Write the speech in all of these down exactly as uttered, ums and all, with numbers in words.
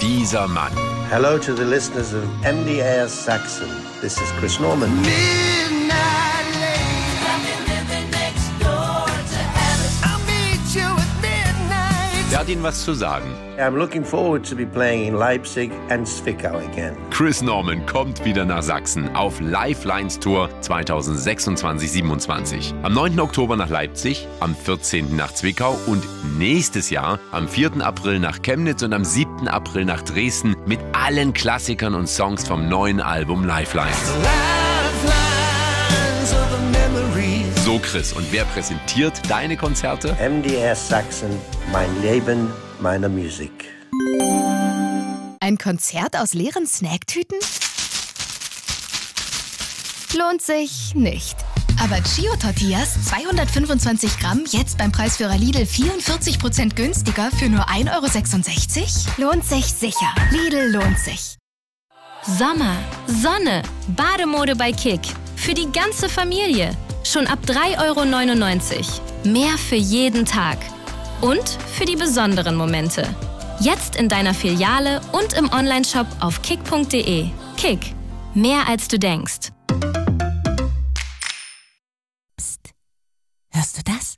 dieser Mann. Hello to the listeners of M D R Sachsen. This is Chris Norman. Der hat Ihnen was zu sagen. I'm looking forward to be playing in Leipzig and Zwickau again. Chris Norman kommt wieder nach Sachsen auf Lifelines Tour zwanzig sechsundzwanzig siebenundzwanzig. Am neunten Oktober nach Leipzig, am vierzehnten nach Zwickau und nächstes Jahr am vierten April nach Chemnitz und am siebten April nach Dresden mit allen Klassikern und Songs vom neuen Album Lifelines. So Chris, und wer präsentiert deine Konzerte? M D R Sachsen, mein Leben, meine Musik. Ein Konzert aus leeren Snacktüten? Lohnt sich nicht. Aber Chio-Tortillas, zweihundertfünfundzwanzig Gramm, jetzt beim Preisführer Lidl vierundvierzig Prozent günstiger für nur ein Euro sechsundsechzig? Lohnt sich sicher. Lidl lohnt sich. Sommer, Sonne, Bademode bei Kick. Für die ganze Familie. Schon ab drei Euro neunundneunzig. Mehr für jeden Tag. Und für die besonderen Momente. Jetzt in deiner Filiale und im Onlineshop auf kick punkt de. Kick. Mehr als du denkst. Psst. Hörst du das?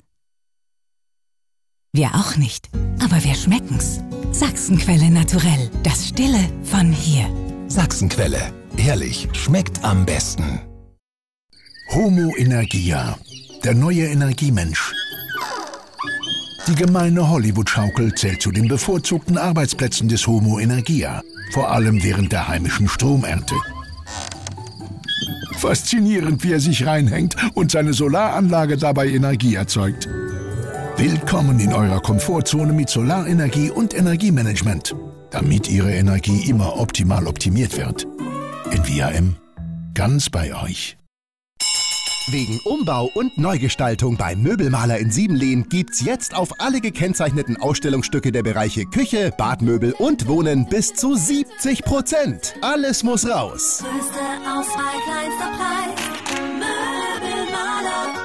Wir auch nicht. Aber wir schmecken's. Sachsenquelle naturell. Das Stille von hier. Sachsenquelle. Ehrlich, schmeckt am besten. Homo Energia, der neue Energiemensch. Die gemeine Hollywood-Schaukel zählt zu den bevorzugten Arbeitsplätzen des Homo Energia, vor allem während der heimischen Stromernte. Faszinierend, wie er sich reinhängt und seine Solaranlage dabei Energie erzeugt. Willkommen in eurer Komfortzone mit Solarenergie und Energiemanagement, damit Ihre Energie immer optimal optimiert wird. In V R M, ganz bei euch. Wegen Umbau und Neugestaltung beim Möbelmaler in Siebenlehn gibt's jetzt auf alle gekennzeichneten Ausstellungsstücke der Bereiche Küche, Badmöbel und Wohnen bis zu siebzig Prozent. Alles muss raus. Größte Auswahl, kleinster Preis. Möbelmaler.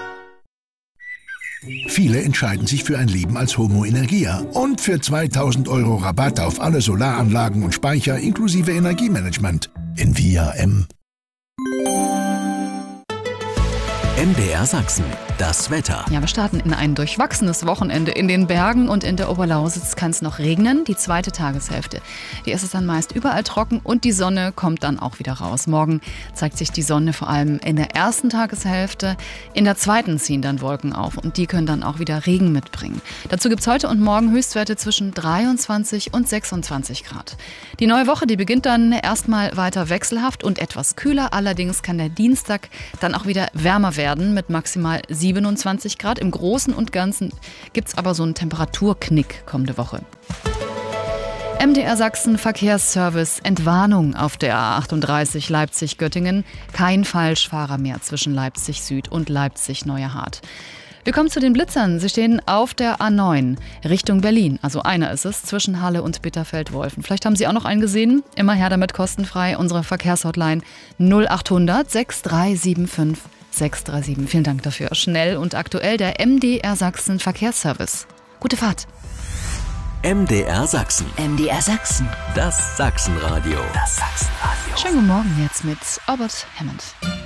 Viele entscheiden sich für ein Leben als Homo Energia und für zweitausend Euro Rabatt auf alle Solaranlagen und Speicher inklusive Energiemanagement in V R M. M D R Sachsen, das Wetter. Ja, wir starten in ein durchwachsenes Wochenende. In den Bergen und in der Oberlausitz kann es noch regnen, die zweite Tageshälfte. Die ist es dann meist überall trocken und die Sonne kommt dann auch wieder raus. Morgen zeigt sich die Sonne vor allem in der ersten Tageshälfte. In der zweiten ziehen dann Wolken auf und die können dann auch wieder Regen mitbringen. Dazu gibt es heute und morgen Höchstwerte zwischen dreiundzwanzig und sechsundzwanzig Grad. Die neue Woche, die beginnt dann erstmal weiter wechselhaft und etwas kühler. Allerdings kann der Dienstag dann auch wieder wärmer werden mit maximal siebenundzwanzig Grad. Im Großen und Ganzen gibt es aber so einen Temperaturknick kommende Woche. M D R Sachsen Verkehrsservice, Entwarnung auf der A achtunddreißig Leipzig-Göttingen. Kein Falschfahrer mehr zwischen Leipzig Süd und Leipzig Neuerhardt. Wir kommen zu den Blitzern. Sie stehen auf der A neun Richtung Berlin. Also einer ist es, zwischen Halle und Bitterfeld-Wolfen. Vielleicht haben Sie auch noch einen gesehen. Immer her damit, kostenfrei. Unsere Verkehrshotline null achthundert sechs drei sieben fünf sechs drei sieben. Vielen Dank dafür. Schnell und aktuell der M D R Sachsen Verkehrsservice. Gute Fahrt. M D R Sachsen. M D R Sachsen. Das Sachsenradio. Das Sachsenradio. Schönen guten Morgen jetzt mit Albert Hammond.